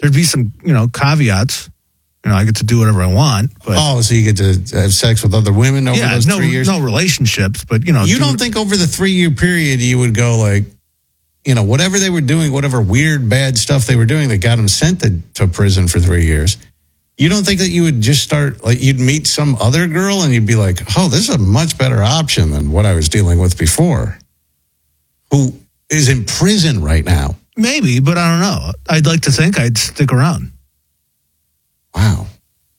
There'd be some, caveats. I get to do whatever I want. But, so you get to have sex with other women over those 3 years? No relationships, but, You don't think over the 3-year period you would go like, whatever they were doing, whatever weird, bad stuff they were doing that got them sent to prison for 3 years, you don't think that you would just start, like, you'd meet some other girl and you'd be like, oh, this is a much better option than what I was dealing with before, who is in prison right now? Maybe, but I don't know. I'd like to think I'd stick around. Wow.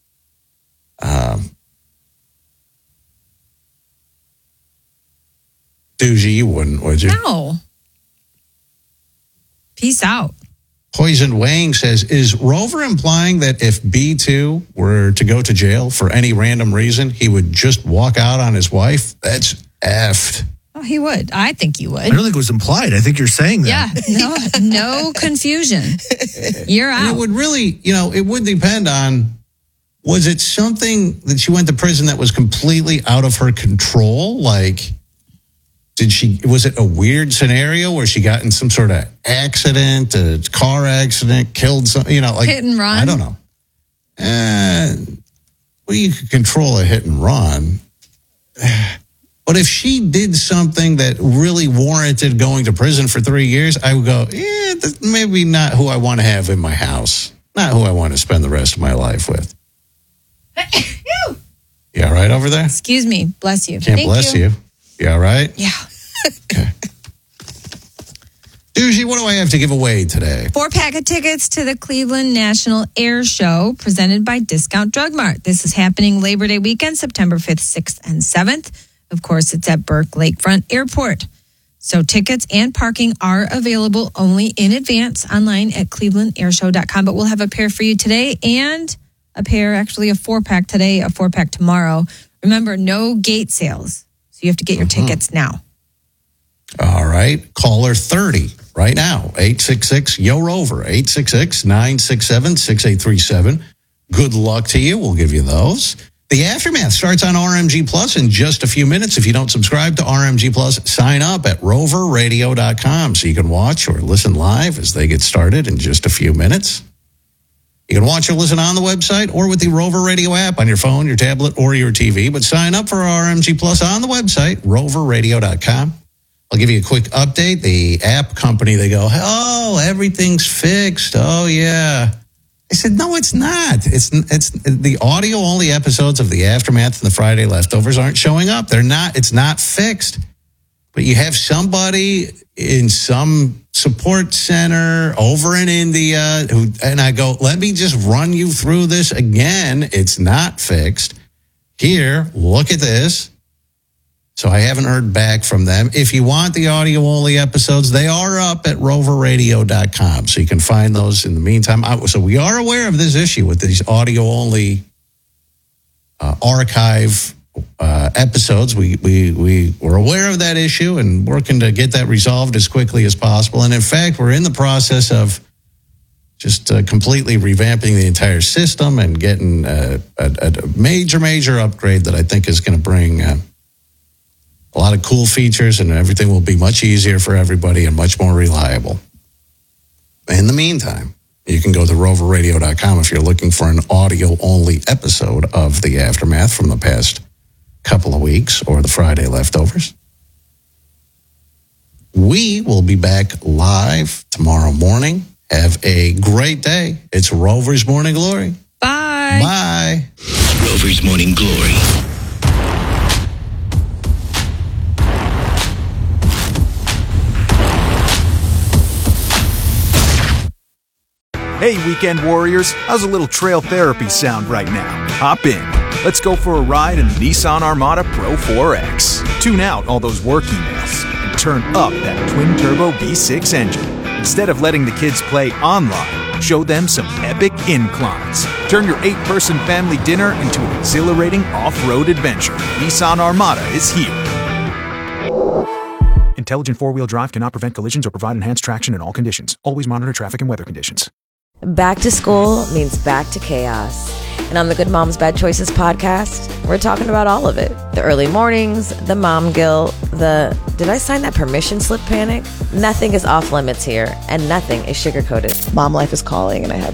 Doogie, you wouldn't, would you? No. Peace out. Poison Wang says, is Rover implying that if B2 were to go to jail for any random reason, he would just walk out on his wife? That's effed. Oh, he would. I think he would. I don't think it was implied. I think you're saying that. Yeah. No confusion. You're out. And it would really, it would depend on, was it something that she went to prison that was completely out of her control? Like, was it a weird scenario where she got in some sort of accident, a car accident, killed some, like hit and run? I don't know. You could control a hit and run. But if she did something that really warranted going to prison for 3 years, I would go, that's maybe not who I want to have in my house. Not who I want to spend the rest of my life with. You all right over there? Excuse me. Bless you. Can't bless you. You all right? Yeah. Okay. Doogie, what do I have to give away today? 4-pack of tickets to the Cleveland National Air Show presented by Discount Drug Mart. This is happening Labor Day weekend, September 5th, 6th, and 7th. Of course, it's at Burke Lakefront Airport. So tickets and parking are available only in advance online at clevelandairshow.com. But we'll have a pair for you today and a 4-pack today, a 4-pack tomorrow. Remember, no gate sales. So you have to get your tickets now. All right. Caller 30 right now. 866-YO-ROVER. 866-967-6837. Good luck to you. We'll give you those. The Aftermath starts on RMG Plus in just a few minutes. If you don't subscribe to RMG Plus, sign up at roverradio.com so you can watch or listen live as they get started in just a few minutes. You can watch or listen on the website or with the Rover Radio app on your phone, your tablet, or your TV. But sign up for RMG Plus on the website, roverradio.com. I'll give you a quick update. The app company, they go, oh, everything's fixed. Oh, yeah. I said, no, it's not. It's the audio-only episodes of the Aftermath and the Friday Leftovers aren't showing up. They're not. It's not fixed. But you have somebody in some support center over in India and I go, let me just run you through this again. It's not fixed. Here, look at this. So I haven't heard back from them. If you want the audio-only episodes, they are up at roverradio.com. So you can find those in the meantime. So we are aware of this issue with these audio-only archive episodes. We were aware of that issue and working to get that resolved as quickly as possible. And in fact, we're in the process of just completely revamping the entire system and getting a major upgrade that I think is going to bring a lot of cool features, and everything will be much easier for everybody and much more reliable. In the meantime, you can go to roverradio.com if you're looking for an audio-only episode of The Aftermath from the past couple of weeks or the Friday Leftovers. We will be back live tomorrow morning. Have a great day. It's Rover's Morning Glory. Bye. Bye. Rover's Morning Glory. Hey, weekend warriors, how's a little trail therapy sound right now? Hop in. Let's go for a ride in the Nissan Armada Pro 4X. Tune out all those work emails and turn up that twin-turbo V6 engine. Instead of letting the kids play online, show them some epic inclines. Turn your 8-person family dinner into an exhilarating off-road adventure. Nissan Armada is here. Intelligent four-wheel drive cannot prevent collisions or provide enhanced traction in all conditions. Always monitor traffic and weather conditions. Back to school means back to chaos. And on the Good Moms Bad Choices podcast, we're talking about all of it. The early mornings, the mom guilt, the did I sign that permission slip panic? Nothing is off limits here, and nothing is sugar-coated. Mom life is calling, and I have